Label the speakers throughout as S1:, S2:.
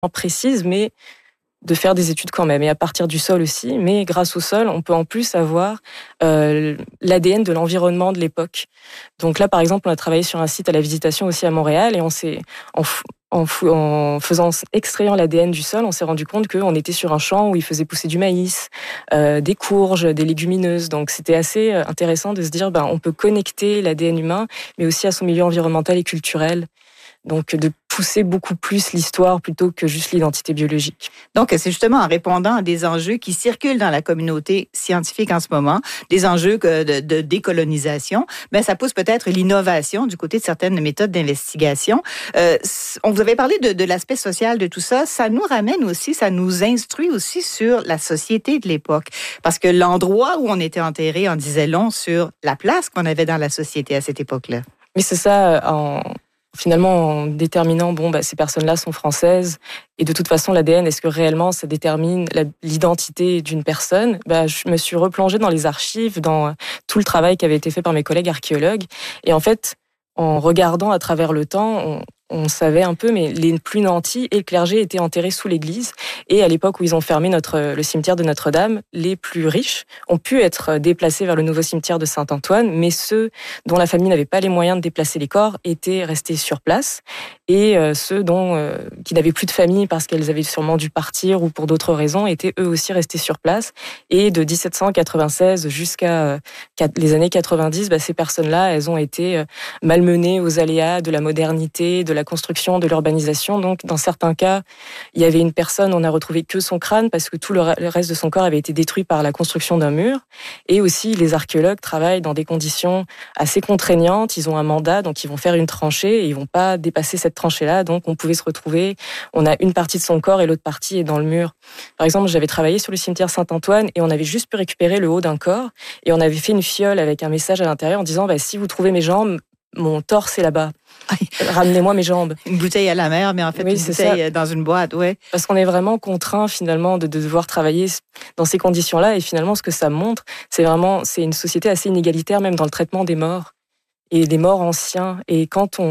S1: précises, mais de faire des études quand même, et à partir du sol aussi. Mais grâce au sol, on peut en plus avoir l'ADN de l'environnement de l'époque. Donc là, par exemple, on a travaillé sur un site à la Visitation aussi à Montréal, et on s'est, extrayant l'ADN du sol, on s'est rendu compte qu'on était sur un champ où il faisait pousser du maïs, des courges, des légumineuses. Donc c'était assez intéressant de se dire, on peut connecter l'ADN humain, mais aussi à son milieu environnemental et culturel. Donc de pousser beaucoup plus l'histoire plutôt que juste l'identité biologique.
S2: Donc c'est justement en répondant à des enjeux qui circulent dans la communauté scientifique en ce moment, des enjeux de décolonisation, ça pousse peut-être l'innovation du côté de certaines méthodes d'investigation. On vous avait parlé de l'aspect social de tout ça. Ça nous ramène aussi, ça nous instruit aussi sur la société de l'époque. Parce que l'endroit où on était enterré en disait long sur la place qu'on avait dans la société à cette époque-là.
S1: Mais c'est ça, finalement, en déterminant, ces personnes-là sont françaises, et de toute façon, l'ADN, est-ce que réellement ça détermine l'identité d'une personne ? Je me suis replongée dans les archives, dans tout le travail qui avait été fait par mes collègues archéologues, et en fait, en regardant à travers le temps, on savait un peu, mais les plus nantis et le clergé étaient enterrés sous l'église. Et à l'époque où ils ont fermé le cimetière de Notre-Dame, les plus riches ont pu être déplacés vers le nouveau cimetière de Saint-Antoine, mais ceux dont la famille n'avait pas les moyens de déplacer les corps étaient restés sur place. Et ceux qui n'avaient plus de famille parce qu'elles avaient sûrement dû partir ou pour d'autres raisons, étaient eux aussi restés sur place. Et de 1796 jusqu'à les années 90, ces personnes-là, elles ont été malmenées aux aléas de la modernité, de la construction, de l'urbanisation. Donc, dans certains cas, il y avait une personne, on n'a retrouvé que son crâne parce que tout le reste de son corps avait été détruit par la construction d'un mur. Et aussi, les archéologues travaillent dans des conditions assez contraignantes. Ils ont un mandat, donc ils vont faire une tranchée et ils vont pas dépasser cette tranchée-là. Donc, on pouvait se retrouver, on a une partie de son corps et l'autre partie est dans le mur. Par exemple, j'avais travaillé sur le cimetière Saint-Antoine et on avait juste pu récupérer le haut d'un corps et on avait fait une fiole avec un message à l'intérieur en disant, si vous trouvez mes jambes, mon torse est là-bas. Ramenez-moi mes jambes.
S2: Une bouteille à la mer, mais en fait, une bouteille dans une boîte, ouais.
S1: Parce qu'on est vraiment contraint, finalement, de devoir travailler dans ces conditions-là. Et finalement, ce que ça montre, c'est une société assez inégalitaire, même dans le traitement des morts. Et des morts anciens. Et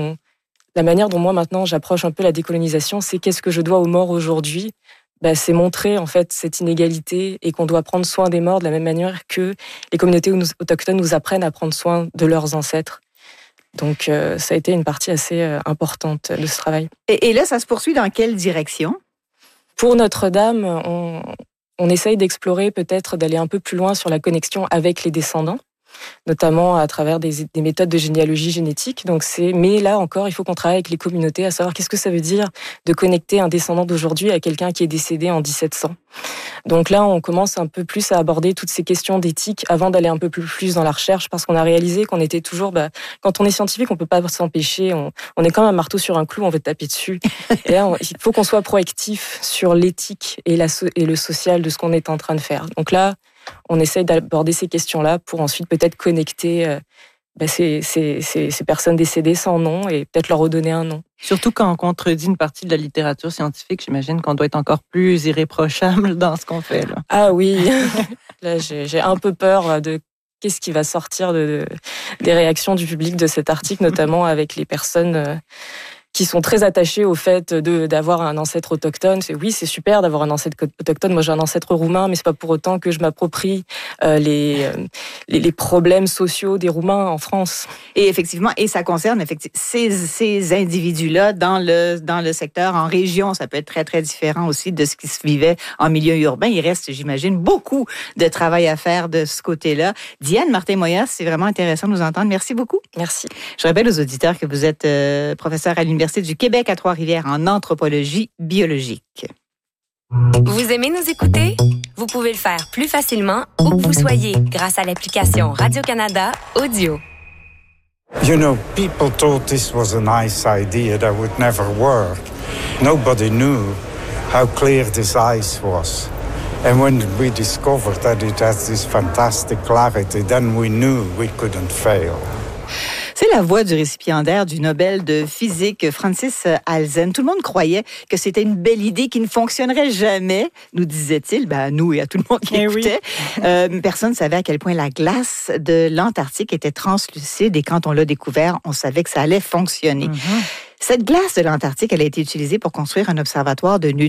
S1: la manière dont moi, maintenant, j'approche un peu la décolonisation, c'est qu'est-ce que je dois aux morts aujourd'hui? C'est montrer, en fait, cette inégalité et qu'on doit prendre soin des morts de la même manière que les communautés autochtones nous apprennent à prendre soin de leurs ancêtres. Donc, ça a été une partie assez importante de ce travail.
S2: Et là, ça se poursuit dans quelle direction?
S1: Pour Notre-Dame, on essaye d'explorer, peut-être d'aller un peu plus loin sur la connexion avec les descendants, notamment à travers des méthodes de généalogie génétique. Mais là encore, il faut qu'on travaille avec les communautés, à savoir qu'est-ce que ça veut dire de connecter un descendant d'aujourd'hui à quelqu'un qui est décédé en 1700. Donc là, on commence un peu plus à aborder toutes ces questions d'éthique avant d'aller un peu plus dans la recherche, parce qu'on a réalisé qu'on était toujours, quand on est scientifique, on peut pas s'empêcher, on est comme un marteau sur un clou, on veut taper dessus. Et là, il faut qu'on soit proactif sur l'éthique et le social de ce qu'on est en train de faire. Donc là, on essaye d'aborder ces questions-là pour ensuite peut-être connecter ces personnes décédées sans nom et peut-être leur redonner un nom.
S3: Surtout quand on contredit une partie de la littérature scientifique, j'imagine qu'on doit être encore plus irréprochable dans ce qu'on fait. Là.
S1: Ah oui, là j'ai un peu peur de qu'est-ce qui va sortir des réactions du public de cet article, notamment avec les personnes qui sont très attachés au fait d'avoir un ancêtre autochtone. C'est super d'avoir un ancêtre autochtone. Moi, j'ai un ancêtre roumain, mais c'est pas pour autant que je m'approprie les problèmes sociaux des Roumains en France.
S2: Et effectivement, ça concerne ces individus-là dans le secteur, en région. Ça peut être très, très différent aussi de ce qui se vivait en milieu urbain. Il reste, j'imagine, beaucoup de travail à faire de ce côté-là. Diane Martin-Moyas, c'est vraiment intéressant de nous entendre. Merci beaucoup.
S1: Merci.
S2: Je rappelle aux auditeurs que vous êtes professeur à l'Université du Québec à Trois-Rivières en anthropologie biologique.
S4: Vous aimez nous écouter? Vous pouvez le faire plus facilement où que vous soyez grâce à l'application Radio-Canada Audio.
S5: You know, people thought this was a nice idea that would never work. Nobody knew how clear this ice was. And when we discovered that it has this fantastic clarity, then we knew we couldn't fail.
S2: C'est la voix du récipiendaire du Nobel de physique, Francis Halzen. Tout le monde croyait que c'était une belle idée qui ne fonctionnerait jamais, nous disait-il, nous et à tout le monde qui écoutait. Personne ne savait à quel point la glace de l'Antarctique était translucide et quand on l'a découvert, on savait que ça allait fonctionner. Cette glace de l'Antarctique, elle a été utilisée pour construire un observatoire de